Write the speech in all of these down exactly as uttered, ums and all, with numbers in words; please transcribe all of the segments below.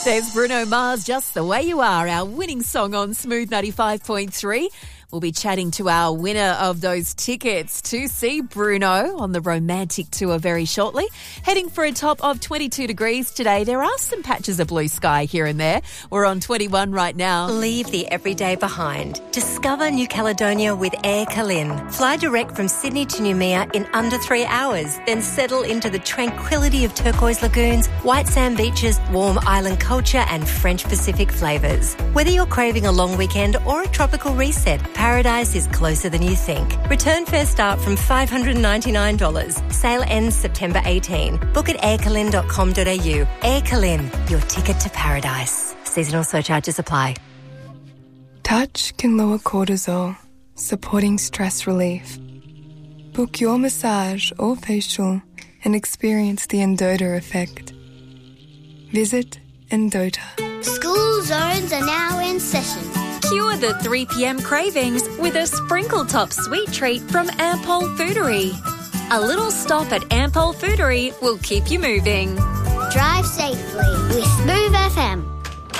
There's Bruno Mars, Just the Way You Are, our winning song on Smooth ninety-five point three. We'll be chatting to our winner of those tickets to see Bruno on the romantic tour very shortly. Heading for a top of twenty-two degrees today. There are some patches of blue sky here and there. We're on twenty-one right now. Leave the everyday behind. Discover New Caledonia with Air Calin. Fly direct from Sydney to Noumea in under three hours. Then settle into the tranquility of turquoise lagoons, white sand beaches, warm island culture and French Pacific flavours. Whether you're craving a long weekend or a tropical reset, paradise is closer than you think. Return fare start from five hundred ninety-nine dollars. Sale ends September eighteenth. Book at air calin dot com dot a u. Air Calin, your ticket to paradise. Seasonal surcharges apply. Touch can lower cortisol, supporting stress relief. Book your massage or facial and experience the Endota effect. Visit Endota. School zones are now in session. Cure the three p.m. cravings with a sprinkle top sweet treat from Ampol Foodery. A little stop at Ampol Foodery will keep you moving. Drive safely with Smooth F M.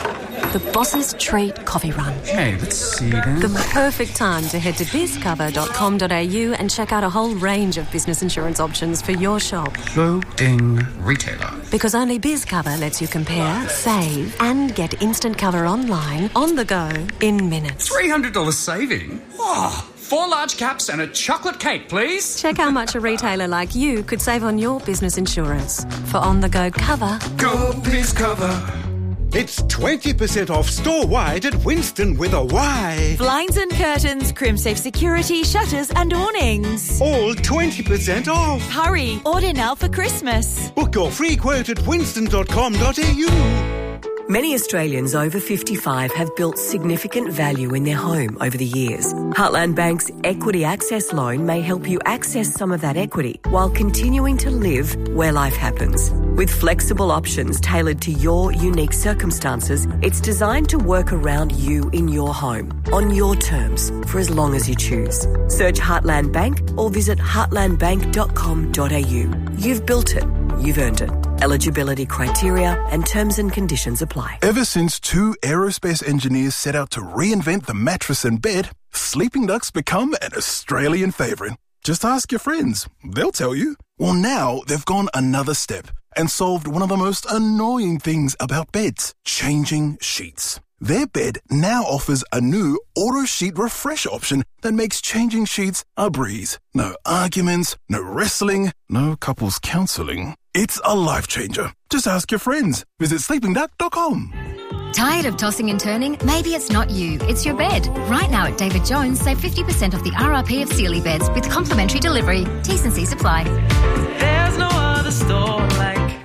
The Boss's Treat Coffee Run. Okay, let's see then. The perfect time to head to biz cover dot com dot a u and check out a whole range of business insurance options for your shop. Loading retailer. Because only BizCover lets you compare, save, and get instant cover online, on the go, in minutes. three hundred dollars saving? Oh, four large caps and a chocolate cake, please. Check how much a retailer like you could save on your business insurance. For on-the-go cover, Go BizCover. It's twenty percent off store-wide at Winston with a Y. Blinds and curtains, Crimsafe security, shutters and awnings. All twenty percent off. Hurry, order now for Christmas. Book your free quote at winston dot com dot a u. Many Australians over fifty-five have built significant value in their home over the years. Heartland Bank's Equity Access Loan may help you access some of that equity while continuing to live where life happens. With flexible options tailored to your unique circumstances, it's designed to work around you in your home, on your terms, for as long as you choose. Search Heartland Bank or visit heartland bank dot com dot a u. You've built it. You've earned it. Eligibility criteria and terms and conditions apply. Ever since two aerospace engineers set out to reinvent the mattress and bed, Sleeping Duck's become an Australian favourite. Just ask your friends. They'll tell you. Well, now they've gone another step and solved one of the most annoying things about beds, changing sheets. Their bed now offers a new auto sheet refresh option that makes changing sheets a breeze. No arguments, no wrestling, no couples counselling. It's a life changer. Just ask your friends. Visit sleeping duck dot com. Tired of tossing and turning? Maybe it's not you, it's your bed. Right now at David Jones, save fifty percent off the R R P of Sealy beds with complimentary delivery. T's and C's apply. There's no other store like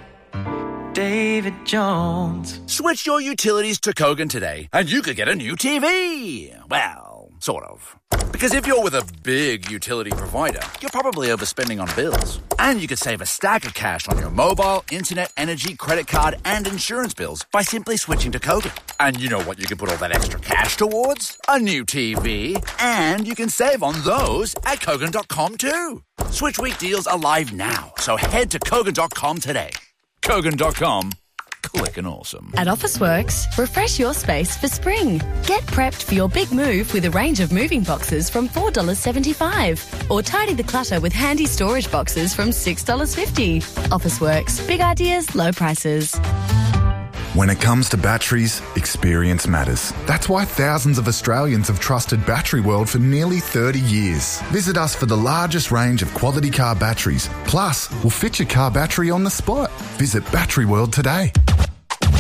David Jones. Switch your utilities to Kogan today and you could get a new T V. Well, sort of. Because if you're with a big utility provider, you're probably overspending on bills. And you could save a stack of cash on your mobile, internet, energy, credit card, and insurance bills by simply switching to Kogan. And you know what you can put all that extra cash towards? A new T V. And you can save on those at Kogan dot com too. Switch week deals are live now, so head to Kogan dot com today. Kogan dot com. Click and awesome. At Officeworks, refresh your space for spring. Get prepped for your big move with a range of moving boxes from four dollars seventy-five. Or tidy the clutter with handy storage boxes from six dollars fifty. Officeworks. Big ideas, low prices. When it comes to batteries, experience matters. That's why thousands of Australians have trusted Battery World for nearly thirty years. Visit us for the largest range of quality car batteries. Plus, we'll fit your car battery on the spot. Visit Battery World today.